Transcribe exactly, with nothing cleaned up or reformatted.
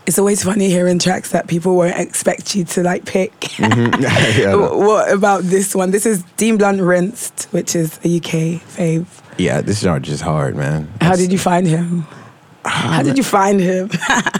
It's always funny hearing tracks that people won't expect you to like pick. Mm-hmm. yeah, no. What about this one? This is Dean Blunt Rinsed, which is a U K fave. Yeah, this genre is hard, man. How did you find him? How did you find him?